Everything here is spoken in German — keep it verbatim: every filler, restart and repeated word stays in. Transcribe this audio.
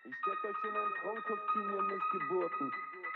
Ich steck euch in ein Frauenkostüm, ihr Missgeburten.